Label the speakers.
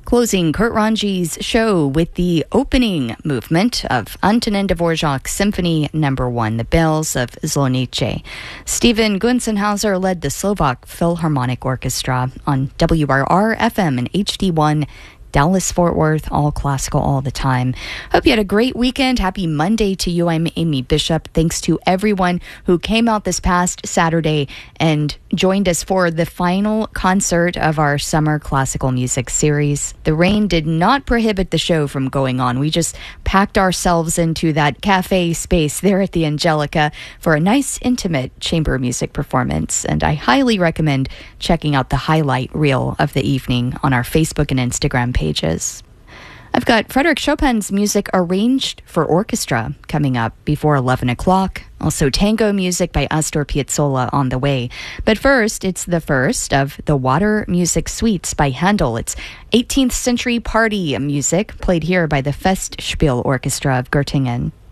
Speaker 1: Closing Kurt Ranji's show with the opening movement of Antonin Dvorak's Symphony No. 1, The Bells of Zvonice. Stephen Gunzenhauser led the Slovak Philharmonic Orchestra on WRR-FM and HD1 Dallas-Fort Worth, all classical all the time. Hope you had a great weekend. Happy Monday to you. I'm Amy Bishop. Thanks to everyone who came out this past Saturday and joined us for the final concert of our summer classical music series. The rain did not prohibit the show from going on. We just packed ourselves into that cafe space there at the Angelica for a nice, intimate chamber music performance. And I highly recommend checking out the highlight reel of the evening on our Facebook and Instagram pages. I've got Frédéric Chopin's music arranged for orchestra coming up before 11 o'clock. Also tango music by Astor Piazzolla on the way. But first, it's the first of the Water Music Suites by Handel. It's 18th century party music played here by the Festspiel Orchestra of Göttingen.